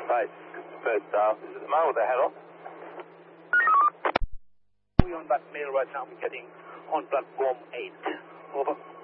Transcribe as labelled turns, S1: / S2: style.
S1: Right, first staff is at the moment with the head off.
S2: We're on that mail right now. We're getting on platform 8. Over.